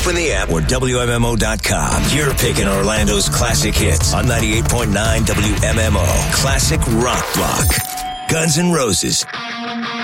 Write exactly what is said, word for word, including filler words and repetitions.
Open the app or W M M O dot com. You're picking Orlando's classic hits on ninety-eight point nine W M M O. Classic Rock Block. Guns N' Roses.